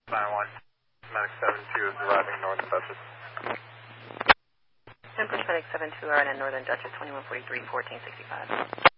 9-1. Medic 7-2 is arriving Northern Dutchess. Empress Medic 7-2 are in Northern Dutchess, 2143, 1465.